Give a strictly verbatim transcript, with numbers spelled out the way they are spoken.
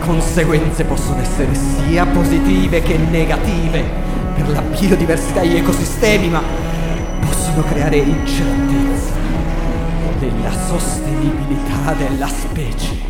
conseguenze possono essere sia positive che negative per la biodiversità e gli ecosistemi, ma possono creare incertezza nella sostenibilità della specie.